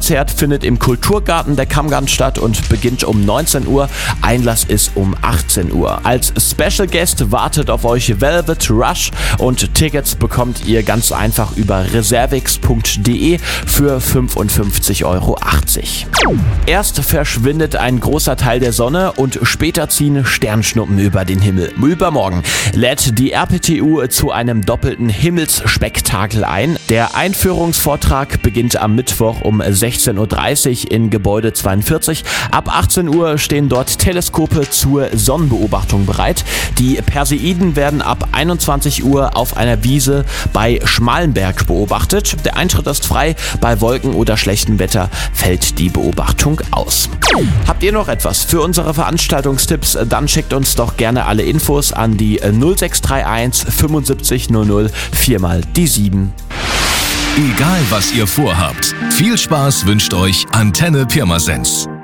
Konzert findet im Kulturgarten der Kammgarn statt und beginnt um 19 Uhr. Einlass ist um 18 Uhr. Als Special Guest wartet auf euch Velvet Rush und Tickets bekommt ihr ganz einfach über reservix.de für 55,80 Euro. Erst verschwindet ein großer Teil der Sonne und später ziehen Sternschnuppen über den Himmel. Übermorgen lädt die RPTU zu einem doppelten Himmelsspektakel ein. Der Einführungsvortrag beginnt am Mittwoch um 16.30 Uhr in Gebäude 42. Ab 18 Uhr stehen dort Teleskope zur Sonnenbeobachtung bereit. Die Perseiden werden ab 21 Uhr auf einer Wiese bei Schmalenberg beobachtet. Der Eintritt ist frei. Bei Wolken oder schlechtem Wetter fällt die Beobachtung aus. Habt ihr noch etwas für unsere Veranstaltungstipps? Dann schickt uns doch gerne alle Infos an die 0631 75 00 4x7. Egal was ihr vorhabt, viel Spaß wünscht euch Antenne Pirmasens.